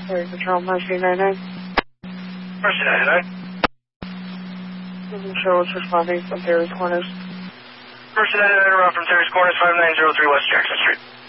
Sorry, Patrol, Mercy 99. Mercy 99. Doesn't show what's responding from Terry's Corners. Mercy 99, around from Terry's Corners, 5903 West Jackson Street.